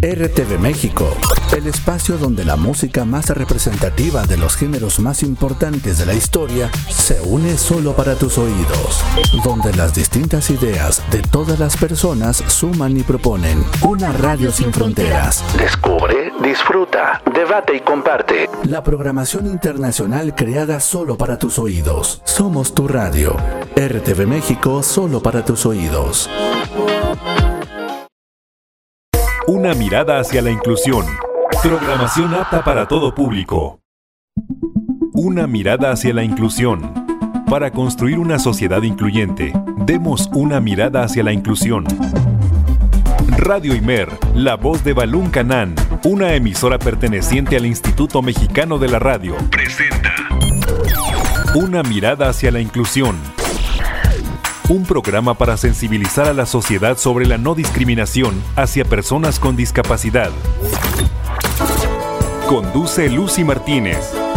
RTV México, el espacio donde la música más representativa de los géneros más importantes de la historia se une solo para tus oídos, donde las distintas ideas de todas las personas suman y proponen una radio sin fronteras. Descubre, disfruta, debate y comparte. La programación internacional creada solo para tus oídos. Somos tu radio. RTV México, solo para tus oídos. Una mirada hacia la inclusión. Programación apta para todo público. Una mirada hacia la inclusión. Para construir una sociedad incluyente, demos una mirada hacia la inclusión. Radio Imer, la voz de Balún Canán, una emisora perteneciente al Instituto Mexicano de la Radio, presenta Una mirada hacia la inclusión. Un programa para sensibilizar a la sociedad sobre la no discriminación hacia personas con discapacidad. Conduce Lucy Martínez.